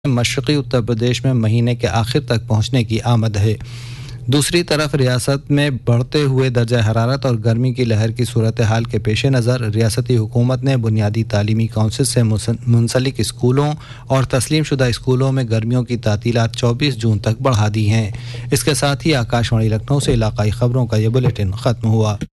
मशरक़ी उत्तर प्रदेश में महीने के आखिर तक पहुंचने की आमद है। दूसरी तरफ रियासत में बढ़ते हुए दर्जा हरारत और गर्मी की लहर की सूरत हाल के पेश नज़र रियासती हुकूमत ने बुनियादी तालीमी काउंसिल से मुंसलिक स्कूलों और तस्लीम शुदा स्कूलों में गर्मियों की तातीलात 24 जून तक बढ़ा दी हैं। इसके साथ ही आकाशवाणी लखनऊ से इलाकाई खबरों का ये बुलेटिन ख़त्म हुआ।